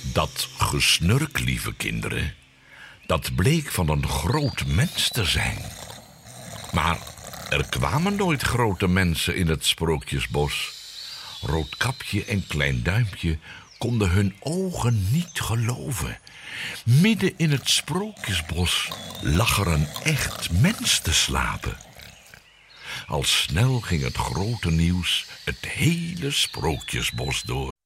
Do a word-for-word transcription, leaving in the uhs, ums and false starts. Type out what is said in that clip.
Dat gesnurk, lieve kinderen, dat bleek van een groot mens te zijn. Maar er kwamen nooit grote mensen in het Sprookjesbos. Roodkapje en Klein Duimpje konden hun ogen niet geloven. Midden in het Sprookjesbos lag er een echt mens te slapen. Al snel ging het grote nieuws het hele Sprookjesbos door.